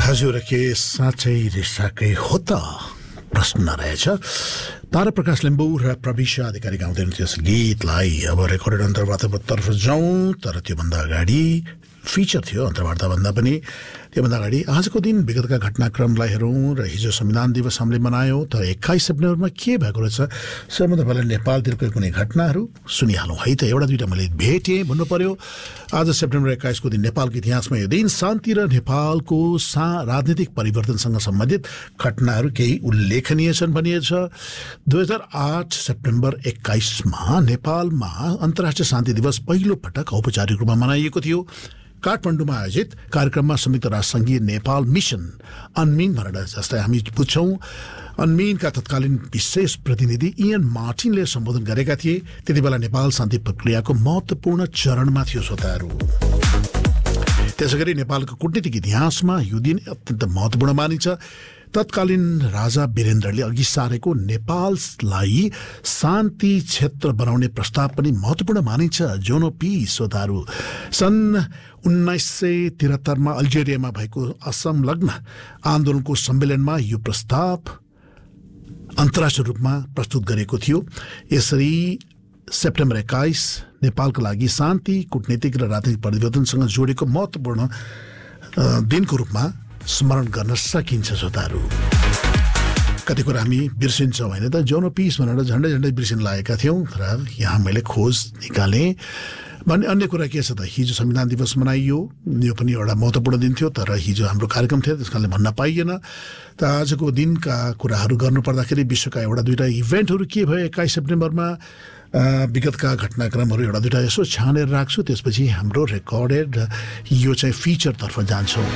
हजुर के साँच्चै रिसाकै हो त प्रश्न रहेछ। ताराप्रकाश लिम्बू र प्रविशा अधिकारी गाउँदै त्यस गीतलाई अब रेकर्डेड अन्तर्वार्तातर्फ जाउँ। तर त्योभन्दा अगाडि फिचर थियो अन्तर्वार्ताभन्दा पनि त्योभन्दा अगाडि आजको दिन विगतका घटनाक्रमलाई हेरौँ र हिजो संविधान दिवस हामीले मनायौँ। तर 21 सेप्टेम्बरमा के भएको रहेछ सबभन्दा पहिला नेपालतिरको कुनै घटनाहरू सुनिहालौँ है त। एउटा दुईवटा मैले भेटेँ भन्नु पर्यो। आज सेप्टेम्बर 21 को दिन नेपालको इतिहासमा यो दिन शान्ति र नेपालको राजनीतिक परिवर्तनसँग सम्बन्धित घटनाहरू केही उल्लेखनीय छन् भनिएछ। 2008 सेप्टेम्बर 21 मा नेपालमा अन्तर्राष्ट्रिय शान्ति दिवस पहिलो पटक औपचारिक रूपमा मनाइएको थियो। काठमाडौँमा आयोजित कार्यक्रममा संयुक्त राष्ट्रसङ्घीय नेपाल मिसन अनमिन भनेर जसलाई हामी बुझ्छौँ अनमिनका तत्कालीन विशेष प्रतिनिधि इयन मार्टिनले सम्बोधन गरेका थिए। त्यति बेला नेपाल शान्ति प्रक्रियाको महत्त्वपूर्ण चरणमा थियो श्रोताहरू। त्यसैगरी नेपालको कूटनीतिक इतिहासमा यो दिन अत्यन्त महत्त्वपूर्ण मानिन्छ। तत्कालीन राजा वीरेन्द्रले अघि सारेको नेपाललाई शान्ति क्षेत्र बनाउने प्रस्ताव पनि महत्त्वपूर्ण मानिन्छ। जोनो पीस श्रोताहरू सन् 1973 मा अल्जेरियामा भएको असंलग्न आन्दोलनको सम्मेलनमा यो प्रस्ताव अन्तर्राष्ट्रिय रूपमा प्रस्तुत गरेको थियो। यसरी सेप्टेम्बर 21 नेपालको लागि शान्ति कूटनीतिक र राजनीतिक परिवर्तनसँग जोडेको महत्त्वपूर्ण दिनको रूपमा स्मरण गर्न सकिन्छ श्रोताहरू। कति कुरा हामी बिर्सिन्छौँ होइन त। जोनो पीस भनेर झन्डै झन्डै बिर्सिन लागेका थियौँ र यहाँ मैले खोज निकालेँ। भन्ने अन्य कुरा के छ त हिजो संविधान दिवस मनाइयो। यो पनि एउटा महत्त्वपूर्ण दिन थियो तर हिजो हाम्रो कार्यक्रम थियो त्यस कारणले भन्न पाइएन। त आजको दिनका कुराहरू गर्नुपर्दाखेरि विश्वका एउटा दुईवटा इभेन्टहरू के भयो 21 सेप्टेम्बरमा विगतका घटनाक्रमहरू एउटा दुईवटा यसो छानेर राख्छु। त्यसपछि हाम्रो रेकर्डेड यो चाहिँ फिचरतर्फ जान्छौँ।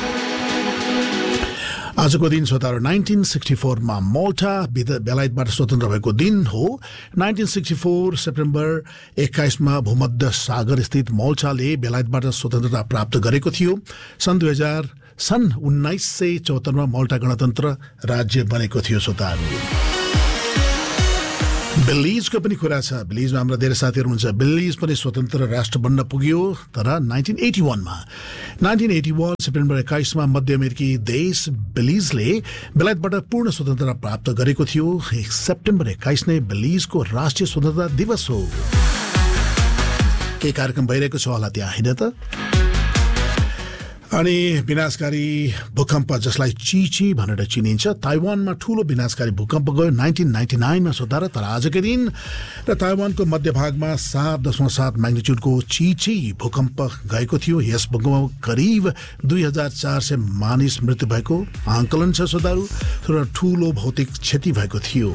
आजको दिन श्रोताहरू 1964 मा माल्टा बेलायतबाट स्वतन्त्र भएको दिन हो। 1964 सेप्टेम्बर 21 मा भूमध्य सागर स्थित माल्टाले बेलायतबाट स्वतन्त्रता प्राप्त गरेको थियो। सन् 1974 मा माल्टा गणतन्त्र राज्य बनेको थियो श्रोताहरू। बेलिजको पनि कुरा छ। बेलिजमा हाम्रा धेरै साथीहरू हुन्छ। बेलिज पनि स्वतन्त्र राष्ट्र बन्न पुग्यो तर 1981 सेप्टेम्बर 21 मा मध्य अमेरिकी देश बेलिजले बेलायतबाट पूर्ण स्वतन्त्रता प्राप्त गरेको थियो। सेप्टेम्बर 21 नै बेलिजको राष्ट्रिय स्वतन्त्रता दिवस हो। के कार्यक्रम भइरहेको छ होला त्यहाँ होइन त। अनि विनाशकारी भूकम्प जसलाई चिची भनेर चिनिन्छ ताइवानमा ठूलो विनाशकारी भूकम्प गयो 1999 मा श्रोता। तर आजकै दिन र ताइवानको मध्यभागमा 7.7 म्याग्निट्युडको चिची भूकम्प गएको थियो। यस भूकम्पमा करिब 2400 मानिस मृत्यु भएको आंकलन छ श्रोताहरू र ठूलो भौतिक क्षति भएको थियो।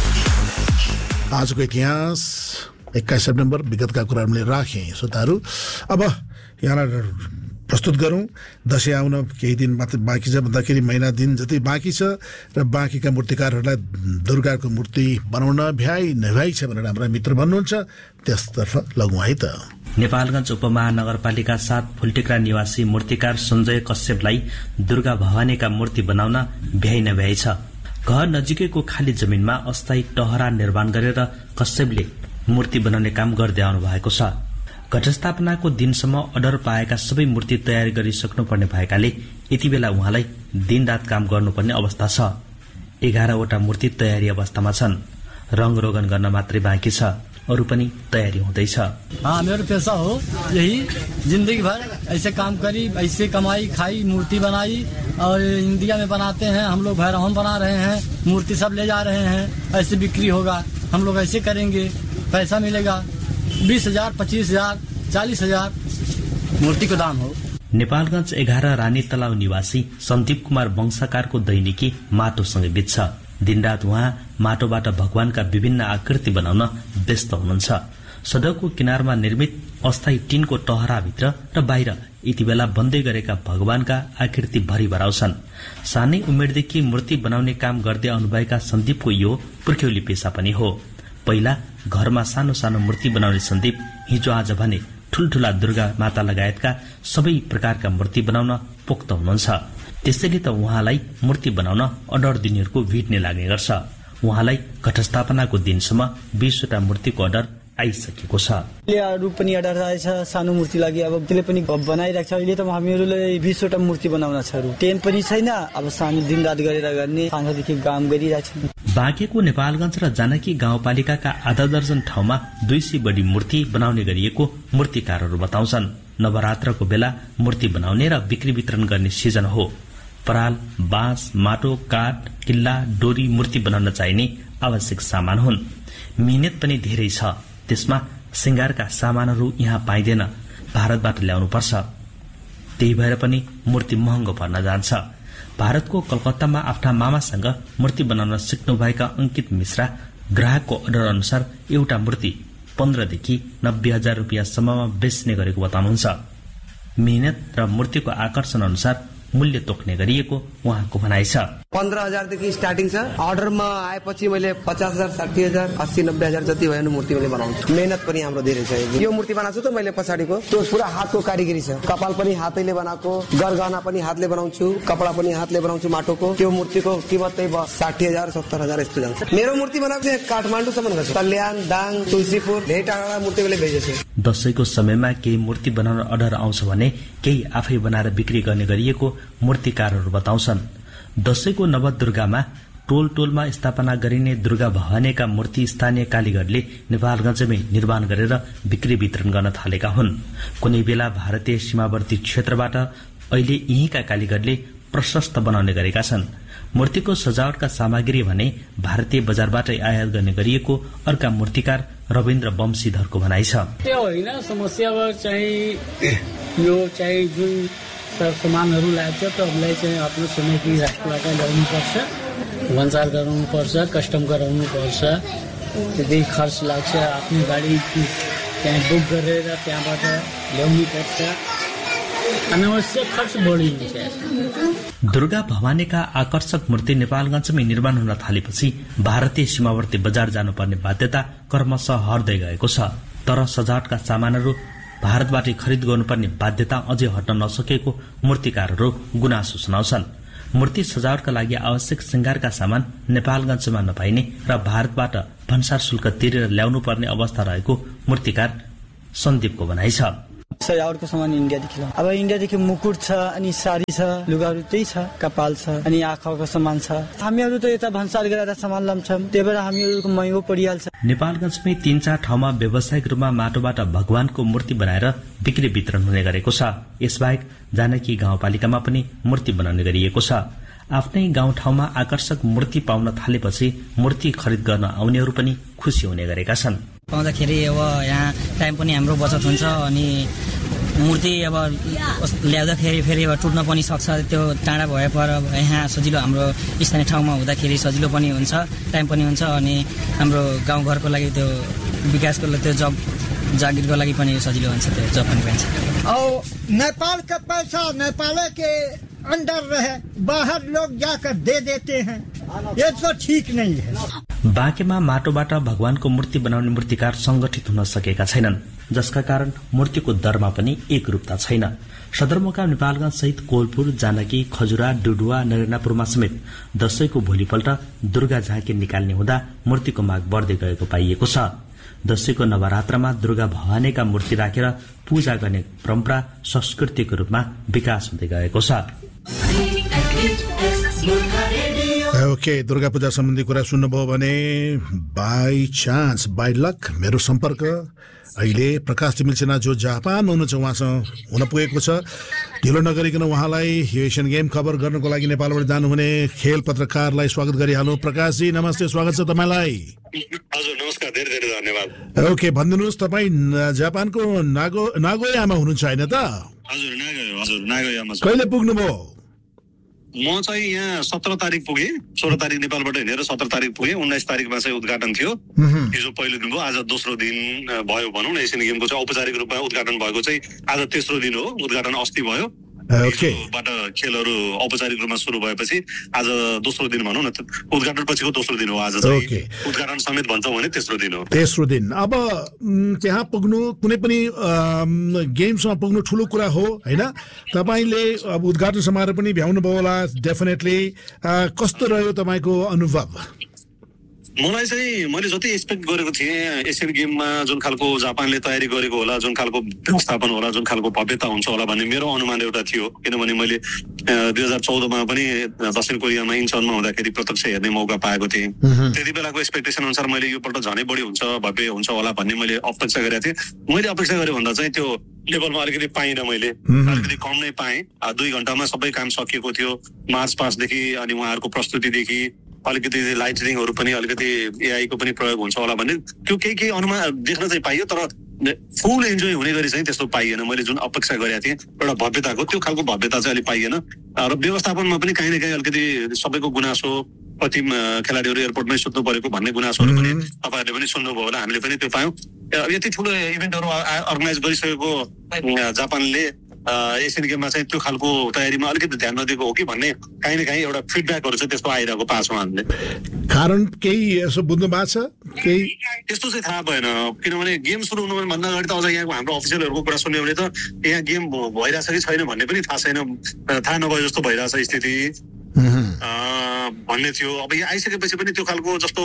आजको इतिहास 21 सेप्टेम्बर विगतका कुराहरूले राखेँ श्रोताहरू। अब यहाँ प्रस्तुत गरौँ। दसैँ आउन केही दिन मात्र बाँकी छ भन्दाखेरि महिना दिन जति बाँकी छ र बाँकीका मूर्तिकारहरूलाई दुर्गाको मूर्ति बनाउन भ्याइ नभ्याइ छ भनेर हाम्रा मित्र भन्नुहुन्छ। त्यसतर्फ लगौँ है त। नेपालगञ्ज उपमहानगरपालिका 7 फुलटेक्रा निवासी मूर्तिकार सञ्जय कश्यपलाई दुर्गा भवानीका मूर्ति बनाउन भ्याइ नभ्याइ छ। घर नजिकैको खाली जमिनमा अस्थायी टहरा निर्माण गरेर कश्यपले मूर्ति बनाउने काम गर्दै आउनु भएको छ। घटस्थापनाको दिनसम्म अर्डर पाएका सबै मूर्ति तयारी गरिसक्नुपर्ने भएकाले यति बेला उहाँलाई दिनरात काम गर्नुपर्ने अवस्था छ। 11वटा मूर्ति तयारी अवस्थामा छन्। रंग रोगन गर्न मात्रै बाँकी छ, अरू पनि तयारी हुँदैछ। मेरो पेशा हो यही, जिंदगी भर ऐसे काम करी, ऐसे कमाई खाई, मूर्ति बनाई और इंडिया में बनाते हैं हम लोग। भैरव हम बना रहे हैं, मूर्ति सब ले जा रहे हैं, ऐसे बिक्री होगा। हम लोग ऐसे करेंगे, पैसा मिलेगा 20,000, 25,000, 40,000 मूर्ति को दाम हो। नेपालगञ्ज 11 रानी तलाउ निवासी सन्दीप कुमार वंशकारको दैनिकी माटोसँग बित्छ। दिनरात उहाँ माटोबाट भगवानका विभिन्न आकृति बनाउन व्यस्त हुनुहुन्छ। सडकको किनारमा निर्मित अस्थायी टिनको टहराभित्र र बाहिर यति बेला बन्दै गरेका भगवानका आकृति भरि भराउँछन्। सानै उमेरदेखि मूर्ति बनाउने काम गर्दै आउनुभएका सन्दीपको यो पुर्ख्यौली पेशा पनि हो। पहिला घरमा सानो सानो मूर्ति बनाउने सन्दीप हिजो आज भने ठूल्ठूला दुर्गा माता लगायतका सबै प्रकारका मूर्ति बनाउन पोख्त हुनुहुन्छ। त्यसैले त उहाँलाई मूर्ति बनाउन अर्डर दिनेहरूको भिड नै लाग्ने गर्छ। उहाँलाई घटस्थापनाको दिनसम्म 20वटा मूर्तिको अर्डर आइसकेको छ। अरू पनि अर्डर आएछ सानो मूर्ति लागि, अब त्यसले पनि बनाइरहेको छ। अहिले त हामीहरूले 20वटा मूर्ति बनाउन छ, 10 पनि छैन। अब सानो दिनरात गरेर गर्ने, सानोदेखि काम गरिरहेको छ। बाँकेको नेपालगञ्ज र जानकी गाउँपालिकाका आधा दर्जन ठाउँमा 200 बढी मूर्ति बनाउने गरिएको मूर्तिकारहरू बताउँछन्। नवरात्रको बेला मूर्ति बनाउने र बिक्री वितरण गर्ने सिजन हो। पराल, बाँस, माटो, काठ, किल्ला, डोरी मूर्ति बनाउन चाहिने आवश्यक सामान हुन्। मिहिनेत पनि धेरै छ। त्यसमा श्रृंगारका सामानहरू यहाँ पाइँदैन, भारतबाट ल्याउनु पर्छ। त्यही भएर पनि मूर्ति महँगो पर्न जान्छ। भारतको कलकत्तामा आफ्ना मामासँग मूर्ति बनाउन सिक्नुभएका अंकित मिश्रा ग्राहकको अर्डर अनुसार एउटा मूर्ति 15 देखि 90,000 रुपियाँसम्ममा बेच्ने गरेको बताउनुहुन्छ। मेहनत र मूर्तिको आकर्षण अनुसार मूल्य तोक्ने गरिएको उहाँको भनाइ छ। 15,000 देखि स्टार्टिङ छ। अर्डरमा आएपछि मैले 50,000, 60,000, 80, 90,000 जति भयो मूर्ति मैले बनाउँछु। मेहनत पनि हाम्रो धेरै छ। यो मूर्ति बनाएको त मैले पछाडिको त्यो पुरा हातको कारिगरी छ। कपाल पनि हातैले बनाएको, गरगहना पनि हातले बनाउँछु, कपडा पनि हातले बनाउँछु माटोको। त्यो मूर्तिको कीमत चाहिँ 60,000, 70,000 यस्तो जान्छ। मेरो मूर्ति बनाएको चाहिँ काठमाडौँसम्म गएको, कल्याण, दाङ, तुलसीपुर, धेरै टाढा मूर्ति मैले भेजेछु। दशैंको समयमा केही मूर्ति बनाउन अर्डर आउँछ भने केही आफै बनाएर बिक्री गर्ने गरिएको मूर्तिकारहरू बताउँछन्। दशैंको नवदुर्गामा टोल टोलमा स्थापना गरिने दुर्गा भवानीका मूर्ति स्थानीय कालीगरले नेपालगञ्जमै निर्माण गरेर बिक्री वितरण गर्न थालेका हुन्। कुनै बेला भारतीय सीमावर्ती क्षेत्रबाट अहिले यहीँका कालीगरले प्रशस्त बनाउने गरेका छन्। मूर्तिको सजावटका सामग्री भने भारतीय बजारबाटै आयात गर्ने गरिएको अर्का मूर्तिकार रविन्द्र वंशीधरको भनाइ छ। त्यो होइन समस्या चाहिँ यो चाहिँ जुन सामानहरू लाग्छ त्यसलाई चाहिँ आफ्नो छिमेकी राष्ट्रबाट ल्याउनुपर्छ, भन्सार गराउनुपर्छ, कस्टम गराउनुपर्छ। त्यति खर्च लाग्छ। आफ्नो गाडी त्यहाँ बुक गरेर त्यहाँबाट ल्याउनुपर्छ। अनावश्यक खर्च बढिन्छ। दुर्गा भवानीका आकर्षक मूर्ति नेपालगञ्जमै निर्माण हुन थालेपछि भारतीय सीमावर्ती बजार जानुपर्ने बाध्यता क्रमशः हट्दै गएको छ। तर सजावटका सामानहरू भारतबाटै खरिद गर्नुपर्ने बाध्यता अझै हट्न नसकेको मूर्तिकारहरू गुनासो सुनाउँछन्। मूर्ति सजावटका लागि आवश्यक श्रृंगारका सामान नेपालगञ्जमा नपाइने र भारतबाट भन्सार शुल्क तिरेर ल्याउनु पर्ने अवस्था रहेको मूर्तिकार सन्दीपको भनाइ छ। सजावटको सामान इन्डियादेखि ल्याउँ। अब इन्डियादेखि मुकुट छ, अनि साडी छ, लुगाहरू त्यही छ, कपाल छ, अनि आँखाको सामान छ। हामीहरू त यता भन्सार गरेर सामान लान्छौँ, त्यही भएर हामीहरूको महँगो परिहाल्छ। नेपालगञ्जमै 3-4 ठाउँमा व्यावसायिक रूपमा माटोबाट भगवानको मूर्ति बनाएर बिक्री वितरण हुने गरेको छ। यसबाहेक जानकी गाउँपालिकामा पनि मूर्ति बनाउने गरिएको छ। आफ्नै गाउँठाउँमा आकर्षक मूर्ति पाउन थालेपछि मूर्ति खरिद गर्न आउनेहरू पनि खुसी हुने गरेका छन्। पाउँदाखेरि अब यहाँ टाइम पनि हाम्रो बचत हुन्छ, अनि मूर्ति अब ल्याउँदाखेरि फेरि अब टुट्न पनि सक्छ। त्यो टाढा भए पर यहाँ सजिलो, हाम्रो स्थानीय ठाउँमा हुँदाखेरि सजिलो पनि हुन्छ, टाइम पनि हुन्छ, अनि हाम्रो गाउँघरको लागि त्यो विकासको लागि, त्यो जब जागिरको लागि पनि सजिलो हुन्छ, त्यो जब पनि पाइन्छ। और नेपाल का पैसा नेपाल के अंदर रहे, बाहर लोग जाकर दे देते हैं, ये तो ठीक नहीं है। बाँकेमा माटोबाट भगवानको मूर्ति बनाउने मूर्तिकार संगठित हुन सकेका छैनन्, जसका कारण मूर्तिको दरमा पनि एकरूपता छैन। सदरमुकाम नेपालगञ्ज सहित कोलपुर, जानकी, खजुरा, डुडुवा, नरेनापुरमा समेत दशैंको भोलिपल्ट दुर्गा झाँकी निकाल्ने हुँदा मूर्तिको माग बढ्दै गएको पाइएको छ। दशैंको नवरात्रमा दुर्गा भवानीका मूर्ति राखेर पूजा गर्ने परम्परा संस्कृतिको रूपमा विकास हुँदै गएको छ। ओके, दुर्गा पूजा सम्बन्धी कुरा सुन्नुभयो भने बाई चान्स, बाई लक मेरो सम्पर्क अहिले प्रकाश तिमिल सेना जो जापानमा हुनुहुन्छ उहाँसँग हुन पुगेको छ। ढिलो नगरिकन उहाँलाई यो एसियन गेम कभर गर्नको लागि नेपालबाट जानुहुने खेल पत्रकारलाई स्वागत गरिहाल्नु। प्रकाशजी नमस्ते, स्वागत छ तपाईँलाई। हजुर नमस्कार, धेरै धेरै धन्यवाद। ओके, भनिदिनुहोस् तपाईँ जापानको नागोयामा हुनुहुन्छ होइन त? हजुर नागोयामा। कहिले पुग्नुभयो? म चाहिँ यहाँ 17 तारिक पुगेँ, 16 तारिक नेपालबाट हिँडेर 17 तारिक पुगेँ। 19 तारिकमा चाहिँ उद्घाटन थियो। हिजो पहिलो दिन भयो, आज दोस्रो दिन भयो भनौँ न। एसियन गेमको चाहिँ औपचारिक रूपमा उद्घाटन भएको चाहिँ आज तेस्रो दिन हो। उद्घाटन अस्ति भयो। बाट खेलहरू औपचारिक रूपमा सुरु भएपछि आज दोस्रो दिन भनौँ न। उद्घाटन पछिको दोस्रो दिन हो आज चाहिँ। उद्घाटन समेत भन्छौँ भने तेस्रो दिन हो। तेस्रो दिन। अब त्यहाँ पुग्नु कुनै पनि गेम्समा पुग्नु ठुलो कुरा हो होइन? तपाईँले अब उद्घाटन समारोह पनि भ्याउनु भयो होला डेफिनेटली। कस्तो रह्यो तपाईँको अनुभव? मलाई चाहिँ मैले जति एक्सपेक्ट गरेको थिएँ एसियन गेममा जुन खालको जापानले तयारी गरेको होला, जुन खालको व्यवस्थापन होला, जुन खालको भव्यता हुन्छ होला भन्ने मेरो अनुमान एउटा थियो। किनभने मैले 2014मा पनि दक्षिण कोरियामा इन्चनमा हुँदाखेरि प्रत्यक्ष हेर्ने मौका पाएको थिएँ। त्यति बेलाको एक्सपेक्टेसन अनुसार मैले यो पल्ट झनै बढी हुन्छ, भव्य हुन्छ होला भन्ने मैले अपेक्षा गरेको थिएँ। मैले अपेक्षा गरे भन्दा चाहिँ त्यो लेभलमा अलिकति पाइनँ, मैले अलिकति कम नै पाएँ। 2 घण्टामा सबै काम सकिएको थियो, मार्च पासदेखि अनि उहाँहरूको प्रस्तुतिदेखि अलिकति लाइटनिङहरू पनि अलिकति एआईको पनि प्रयोग हुन्छ होला भन्ने त्यो केही अनुमान देख्न चाहिँ पाइयो, तर फुल इन्जोय हुने गरी चाहिँ त्यस्तो पाइएन। मैले जुन अपेक्षा गरेको थिएँ एउटा भव्यताको त्यो खालको भव्यता चाहिँ अलिक पाइएन। र व्यवस्थापन पनि कहीँ न कहीँ अलिकति सबैको गुनासो, कति खेलाडीहरू एयरपोर्टमै सुत्नु परेको भन्ने गुनासोहरू पनि तपाईँहरूले पनि सुन्नुभयो होला, हामीले पनि त्यो पायौँ। यति ठुलो इभेन्टहरू अर्गनाइज गरिसकेको जापानले एसियन गेममा चाहिँ त्यो खालको तयारीमा अलिकति ध्यान नदिएको हो कि भन्ने कहीँ न कहीँ एउटा फिडब्याकहरू चाहिँ त्यस्तो आइरहेको पाछौँ हामीले। कारण केही यसो बुझ्नु भएको छ? केही त्यस्तो चाहिँ थाहा भएन, किनभने गेम सुरु हुनुभन्दा अगाडि त अझ यहाँको हाम्रो अफिसियलहरूको कुरा सुन्यो भने त यहाँ गेम भइरहेछ कि छैन भन्ने पनि थाहा छैन, थाहा नभए जस्तो भइरहेछ स्थिति भन्ने थियो। अब यहाँ आइसकेपछि पनि त्यो खालको जस्तो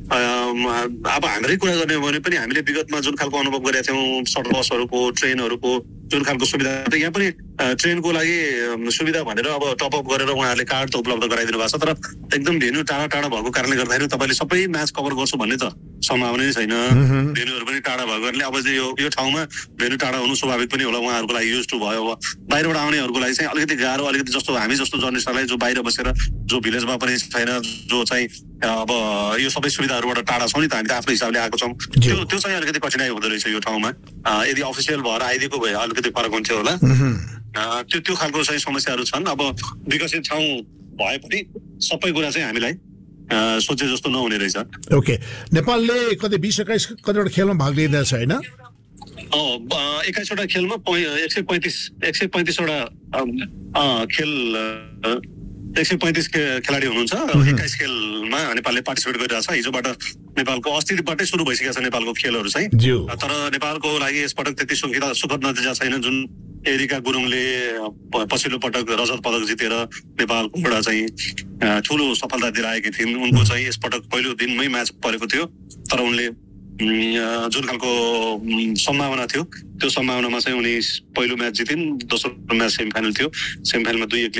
अब हाम्रै कुरा गर्ने भने पनि हामीले विगतमा जुन खालको अनुभव गरेका थियौँ शटल बसहरूको, ट्रेनहरूको जुन खालको सुविधा, त यहाँ पनि ट्रेनको लागि सुविधा भनेर अब टपअप गरेर उहाँहरूले कार्ड त उपलब्ध गराइदिनु भएको छ, तर एकदम भेन्यू टाढा टाढा भएको कारणले गर्दाखेरि तपाईँले सबै म्याच कभर गर्छु भन्ने त सम्भावना नै छैन। भेन्यूहरू पनि टाढा भएको कारणले अब चाहिँ यो ठाउँमा भेन्यू टाढा हुनु स्वाभाविक पनि होला, उहाँहरूको लागि युज टु भयो। अब बाहिरबाट आउनेहरूको लागि चाहिँ अलिकति गाह्रो, अलिकति जस्तो हामी जस्तो जर्नलिस्टलाई जो बाहिर बसेर जो भिलेजमा पनि छैन, जो चाहिँ अब यो सबै सुविधाहरूबाट टाढा छौँ नि त, हामी त आफ्नो हिसाबले आएको छौँ, त्यो चाहिँ अलिकति कठिनाइ हुँदो रहेछ यो ठाउँमा। यदि अफिसियल भएर आइदिएको भए अलिकति फरक हुन्थ्यो होला। त्यो खालको चाहिँ समस्याहरू छन्। अब विकसित ठाउँ भए पनि सबै कुरा चाहिँ हामीलाई सोचे जस्तो नहुने रहेछ। ओके, नेपालले कतै 20-21 कतिवटा खेलमा भाग लिइरहेछ होइन? 21वटा खेलमा 135वटा खेल 135 खेलाडी हुनुहुन्छ। 21 खेलमा नेपालले पार्टिसिपेट गरिरहेछ। हिजोबाट नेपालको अस्तिबाटै सुरु भइसकेको छ नेपालको खेलहरू चाहिँ, तर नेपालको लागि यसपटक त्यति सुखद नतिजा छैन। जुन एरिका गुरुङले पछिल्लो पटक रजत पदक जितेर नेपालकोबाट चाहिँ ठुलो सफलता दिलाएकी थिइन्, उनको चाहिँ यसपटक पहिलो दिनमै म्याच परेको थियो, तर उनले जुन खालको सम्भावना थियो त्यो सम्भावनामा चाहिँ उनी पहिलो म्याच जितिन्। दोस्रो म्याच सेमिफाइनल थियो, सेमिफाइनलमा 2-1